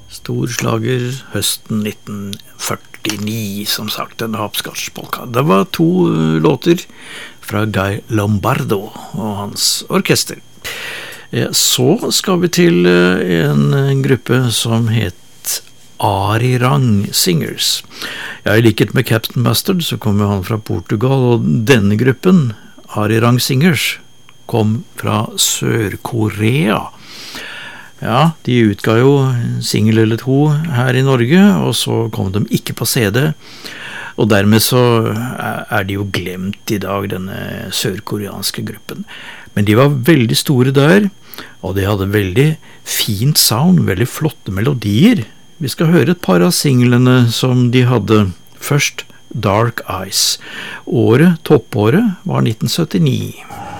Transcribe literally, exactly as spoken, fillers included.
Storslager høsten nitten førtini, som sagt, en hopscotch-polka. Det var to uh, låter fra Guy Lombardo og hans orkester. Ja, så skal vi til uh, en, en gruppe som het Arirang Singers. Ja, i likhet med Captain Mustard så kommer han fra Portugal, og denne gruppen, Arirang Singers, kom fra Sør-Korea. Ja, de utga jo en single eller to her i Norge, og så kom de ikke på C D, og dermed så er de jo glemt i dag, denne sørkoreanske gruppen. Men de var veldig store der, og de hadde veldig fint sound, veldig flotte melodier. Vi skal høre et par av singlene som de hadde. Først Dark Eyes. Året, toppåret, var nitten syttini.